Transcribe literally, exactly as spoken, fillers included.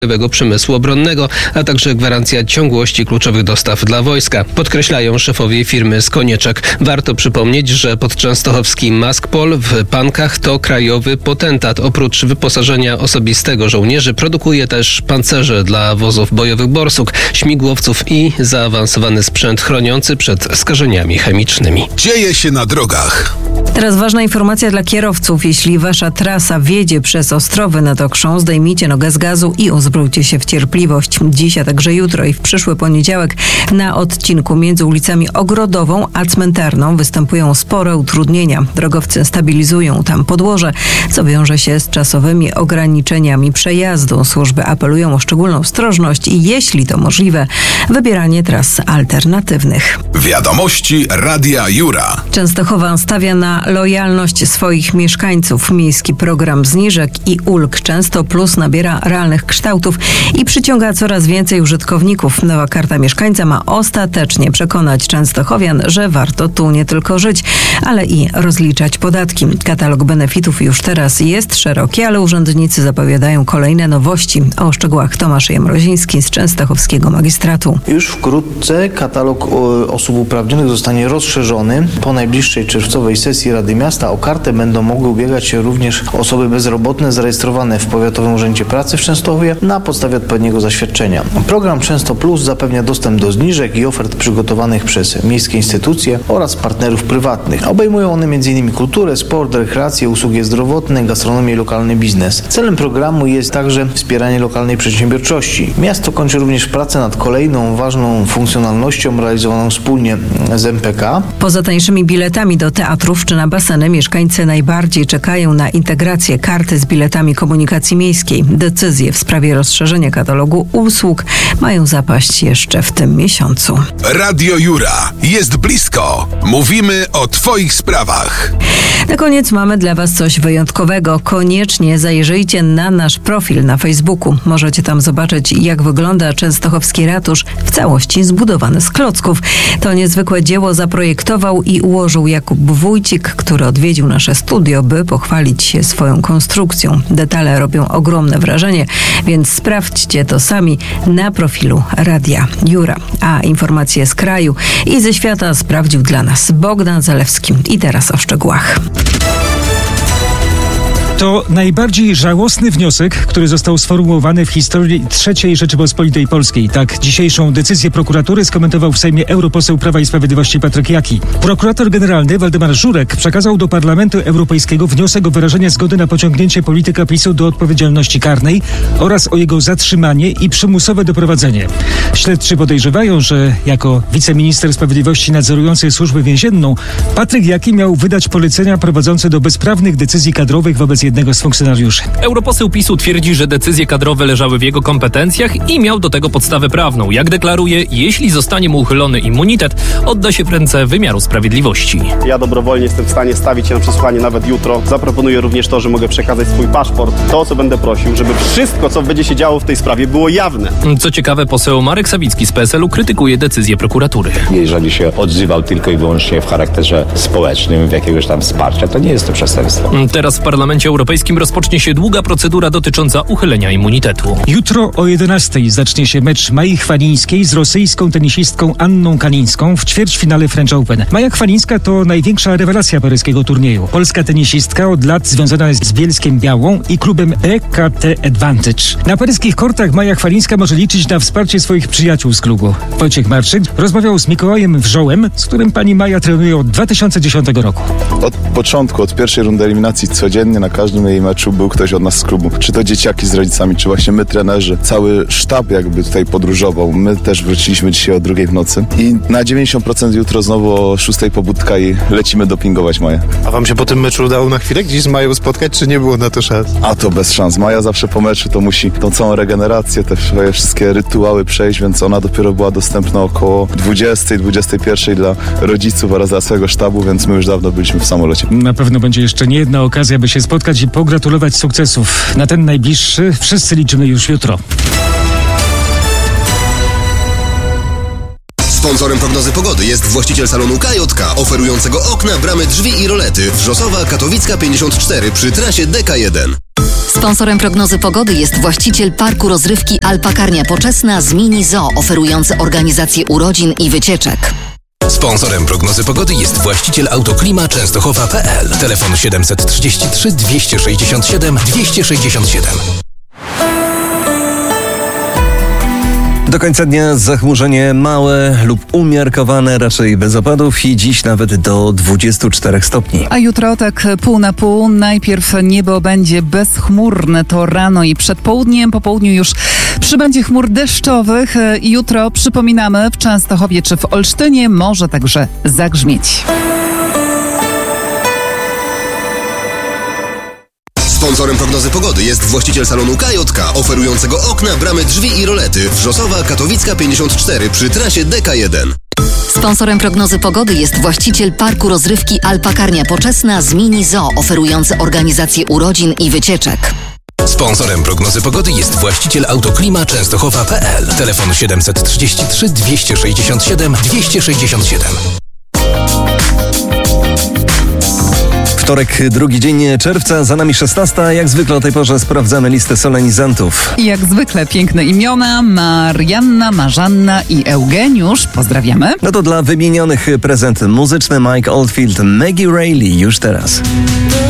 przemysłu obronnego, a także gwarancja ciągłości kluczowych dostaw dla wojska, podkreślają szefowie firmy z Konieczek. Warto przypomnieć, że podczęstochowski Maskpol w Pankach to krajowy potentat. Oprócz wyposażenia osobistego żołnierzy produkuje też pancerze dla wozów bojowych Borsuk, śmigłowców i zaawansowany sprzęt chroniący przed skażeniami chemicznymi. Dzieje się na drogach. Teraz ważna informacja dla kierowców. Jeśli wasza trasa wiedzie przez Ostrowy nad Okrzą, zdejmijcie nogę z gazu i uzbrójcie się w cierpliwość. Dziś, a także jutro i w przyszły poniedziałek na odcinku między ulicami Ogrodową a Cmentarną występują spore utrudnienia. Drogowcy stabilizują tam podłoże, co wiąże się z czasowymi ograniczeniami przejazdu. Służby apelują o szczególną ostrożność i, jeśli to możliwe, wybieranie tras alternatywnych. Wiadomości Radia Jura. Częstochowa stawia na lojalność swoich mieszkańców. Miejski program zniżek i ulg Często Plus nabiera realnych kształtów i przyciąga coraz więcej użytkowników. Nowa karta mieszkańca ma ostatecznie przekonać częstochowian, że warto tu nie tylko żyć, ale i rozliczać podatki. Katalog benefitów już teraz jest szeroki, ale urzędnicy zapowiadają kolejne nowości. O szczegółach Tomasz Jamroziński z Częstochowskiego Magistratu. Już wkrótce katalog osób uprawnionych zostanie rozszerzony. Po najbliższej czerwcowej sesji Rady Miasta o kartę będą mogły ubiegać się również osoby bezrobotne zarejestrowane w Powiatowym Urzędzie Pracy w Częstochowie na podstawie odpowiedniego zaświadczenia. Program Często Plus zapewnia dostęp do zniżek i ofert przygotowanych przez miejskie instytucje oraz partnerów prywatnych. Obejmują one m in kulturę, sport, rekreację, usługi zdrowotne, gastronomię i lokalny biznes. Celem programu jest także wspieranie lokalnej przedsiębiorczości. Miasto kończy również pracę nad kolejną ważną funkcjonalnością realizowaną wspólnie z M P K. Poza tańszymi biletami do teatrów czy na baseny mieszkańcy najbardziej czekają na integrację karty z biletami komunikacji miejskiej. Decyzje w sprawie rozszerzenia katalogu usług mają zapaść jeszcze w tym miesiącu. Radio Jura jest blisko. Mówimy o Twoich sprawach. Na koniec mamy dla Was coś wyjątkowego. Koniecznie zajrzyjcie na nasz profil na Facebooku. Możecie tam zobaczyć, jak wygląda częstochowski ratusz w całości zbudowany z klocków. To niezwykłe dzieło zaprojektował i ułożył Jakub Wójcik, który odwiedził nasze studio, by pochwalić się swoją konstrukcją. Detale robią ogromne wrażenie, więc sprawdźcie to sami na profilu Radia Jura. A informacje z kraju i ze świata sprawdził dla nas Bogdan Zalewski. I teraz o szczegółach. To najbardziej żałosny wniosek, który został sformułowany w historii trzeciej Rzeczypospolitej Polskiej. Tak dzisiejszą decyzję prokuratury skomentował w Sejmie europoseł Prawa i Sprawiedliwości Patryk Jaki. Prokurator generalny Waldemar Żurek przekazał do Parlamentu Europejskiego wniosek o wyrażenie zgody na pociągnięcie polityka PiSu do odpowiedzialności karnej oraz o jego zatrzymanie i przymusowe doprowadzenie. Śledczy podejrzewają, że jako wiceminister sprawiedliwości nadzorujący służbę więzienną Patryk Jaki miał wydać polecenia prowadzące do bezprawnych decyzji kadrowych wobec jednego z funkcjonariuszy. Europoseł PiSu twierdzi, że decyzje kadrowe leżały w jego kompetencjach i miał do tego podstawę prawną. Jak deklaruje, jeśli zostanie mu uchylony immunitet, odda się w ręce wymiaru sprawiedliwości. Ja dobrowolnie jestem w stanie stawić się na przesłuchanie nawet jutro. Zaproponuję również to, że mogę przekazać swój paszport. To, o co będę prosił, żeby wszystko, co będzie się działo w tej sprawie, było jawne. Co ciekawe, poseł Marek Sawicki z P S L u krytykuje decyzję prokuratury. Jeżeli się odzywał tylko i wyłącznie w charakterze społecznym, w jakiegoś tam wsparcia, to nie jest to przestępstwo. Teraz w Parlamencie Europejskim rozpocznie się długa procedura dotycząca uchylenia immunitetu. Jutro o jedenastej zacznie się mecz Mai Chwalińskiej z rosyjską tenisistką Anną Kalińską w ćwierćfinale French Open. Maja Chwalińska to największa rewelacja paryskiego turnieju. Polska tenisistka od lat związana jest z Bielskiem Białą i klubem B K T Advantage. Na paryskich kortach Maja Chwalińska może liczyć na wsparcie swoich przyjaciół z klubu. Wojciech Marczyk rozmawiał z Mikołajem Wrzołem, z którym pani Maja trenuje od dwa tysiące dziesiątego roku. Od początku, od pierwszej rundy eliminacji codziennie na każdym jej meczu był ktoś od nas z klubu. Czy to dzieciaki z rodzicami, czy właśnie my trenerzy. Cały sztab jakby tutaj podróżował. My też wróciliśmy dzisiaj o drugiej w nocy. I na dziewięćdziesiąt procent jutro znowu o szóstej pobudka i lecimy dopingować Maję. A wam się po tym meczu udało na chwilę gdzieś z Mają spotkać, czy nie było na to szans? A to bez szans. Maja zawsze po meczu to musi tą całą regenerację, te swoje wszystkie rytuały przejść, więc ona dopiero była dostępna około dwudziestej, dwudziestej pierwszej dla rodziców oraz dla swojego sztabu, więc my już dawno byliśmy w samolocie. Na pewno będzie jeszcze nie jedna okazja, by się spotkać i pogratulować sukcesów. Na ten najbliższy wszyscy liczymy już jutro. Sponsorem prognozy pogody jest właściciel salonu K J K, oferującego okna, bramy, drzwi i rolety. Wrzosowa, Katowicka pięćdziesiąt cztery przy trasie D K jeden. Sponsorem prognozy pogody jest właściciel parku rozrywki Alpakarnia Poczesna z Mini Zoo, oferujący organizację urodzin i wycieczek. Sponsorem prognozy pogody jest właściciel Autoklima Częstochowa kropka p l. Telefon siedem trzy trzy, dwieście sześćdziesiąt siedem, dwieście sześćdziesiąt siedem. Do końca dnia zachmurzenie małe lub umiarkowane, raczej bez opadów i dziś nawet do dwudziestu czterech stopni. A jutro tak pół na pół. Najpierw niebo będzie bezchmurne, to rano i przed południem. Po południu już przybędzie chmur deszczowych. Jutro, przypominamy, w Częstochowie czy w Olsztynie może także zagrzmieć. Sponsorem prognozy pogody jest właściciel salonu K J K, oferującego okna, bramy, drzwi i rolety. Wrzosowa, Katowicka pięćdziesiąt cztery przy trasie D K jeden. Sponsorem prognozy pogody jest właściciel parku rozrywki Alpakarnia Poczesna z Mini Zoo, oferujący organizację urodzin i wycieczek. Sponsorem prognozy pogody jest właściciel Autoklima Częstochowa kropka p l. Telefon siedem trzy trzy, dwieście sześćdziesiąt siedem, dwieście sześćdziesiąt siedem. Wtorek, drugi dzień czerwca, za nami szesnasta. Jak zwykle o tej porze sprawdzamy listę solenizantów. I jak zwykle piękne imiona: Marianna, Marzanna i Eugeniusz. Pozdrawiamy. No to dla wymienionych prezent muzyczny. Mike Oldfield, Maggie Reilly już teraz.